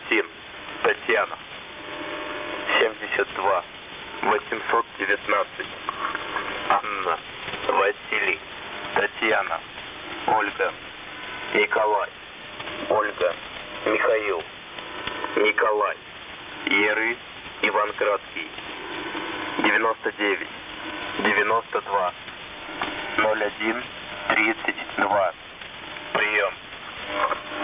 Валентин, Татьяна, 72, 819, Анна, Василий, Татьяна, Ольга, Николай, Ольга, Михаил, Николай, Еры, Иванградский, 99, 92, 01, 32.